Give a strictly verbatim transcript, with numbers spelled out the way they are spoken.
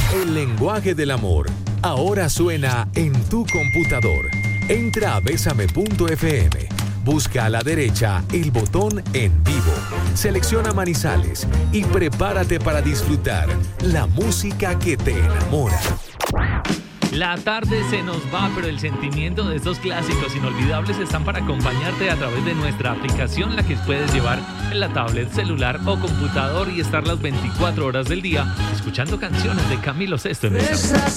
El lenguaje del amor ahora suena en tu computador. Entra a besame punto efe eme. Busca a la derecha el botón En Vivo. Selecciona Manizales y prepárate para disfrutar la música que te enamora. La tarde se nos va, pero el sentimiento de estos clásicos inolvidables están para acompañarte a través de nuestra aplicación, la que puedes llevar en la tablet, celular o computador y estar las veinticuatro horas del día escuchando canciones de Camilo Sesto en Bésame.